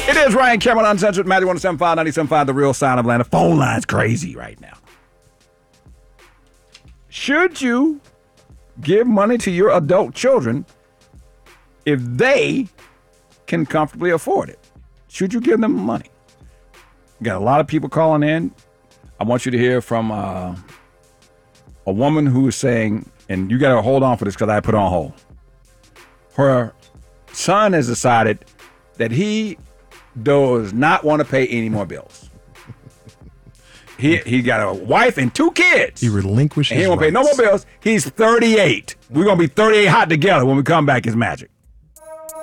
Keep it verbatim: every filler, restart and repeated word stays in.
It is Ryan Cameron Uncensored, Matthew one seven five, nine seven five, The Real Sound of Atlanta. Phone line's crazy right now. Should you give money to your adult children if they can comfortably afford it? Should you give them money? Got a lot of people calling in. I want you to hear from uh, a woman who is saying, and you got to hold on for this because I put on hold. Her son has decided that he does not want to pay any more bills. He he got a wife and two kids. He relinquished and he his won't pay no more rights. bills. He's thirty-eight. We're gonna be thirty-eight hot together when we come back as Magic.